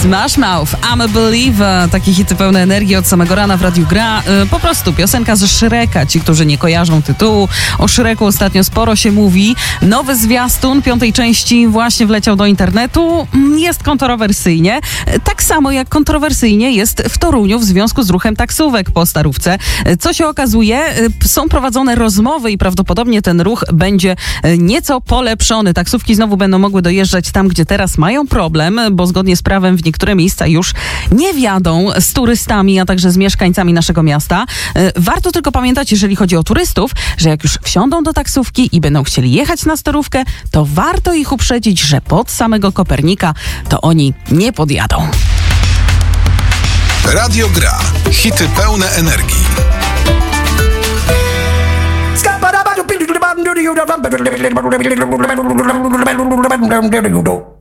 Smash Mouth, I'm a Believer. Takie hity pełne energii od samego rana w Radiu Gra. Po prostu piosenka ze Shreka. Ci, którzy nie kojarzą tytułu, o Shreku ostatnio sporo się mówi. Nowy zwiastun 5. części właśnie wleciał do internetu. Jest kontrowersyjnie. Tak samo jak kontrowersyjnie jest w Toruniu w związku z ruchem taksówek po Starówce. Co się okazuje, są prowadzone rozmowy i prawdopodobnie ten ruch będzie nieco polepszony. Taksówki znowu będą mogły dojeżdżać tam, gdzie teraz mają problem, bo zgodnie z prawem w niektóre miejsca już nie wjadą z turystami, a także z mieszkańcami naszego miasta. Warto tylko pamiętać, jeżeli chodzi o turystów, że jak już wsiądą do taksówki i będą chcieli jechać na Starówkę, to warto ich uprzedzić, że pod samego Kopernika to oni nie podjadą. Radio Gra. Hity pełne energii. Skapa